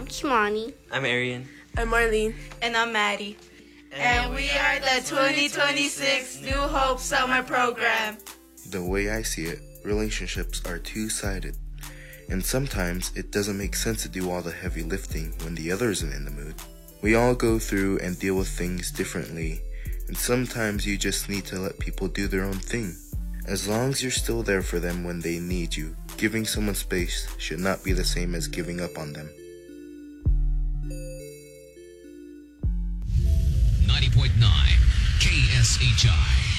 I'm Kimani. I'm Arian. I'm Marlene. And I'm Maddie. And we are the 2026 New Hope Summer Program. The way I see it, relationships are two-sided. And sometimes it doesn't make sense to do all the heavy lifting when the other isn't in the mood. We all go through and deal with things differently, and sometimes you just need to let people do their own thing. As long as you're still there for them when they need you, giving someone space should not be the same as giving up on them. 90.9 KSHI